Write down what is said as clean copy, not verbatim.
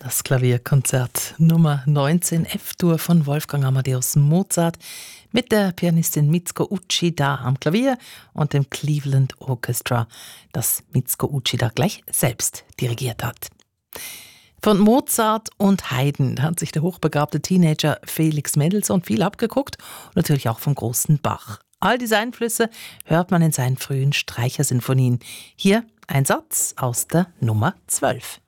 Das Klavierkonzert Nummer 19 F-Dur von Wolfgang Amadeus Mozart mit der Pianistin Mitsuko Uchida am Klavier und dem Cleveland Orchestra, das Mitsuko Uchida gleich selbst dirigiert hat. Von Mozart und Haydn hat sich der hochbegabte Teenager Felix Mendelssohn viel abgeguckt und natürlich auch vom großen Bach. All diese Einflüsse hört man in seinen frühen Streichersinfonien. Hier ein Satz aus der Nummer 12.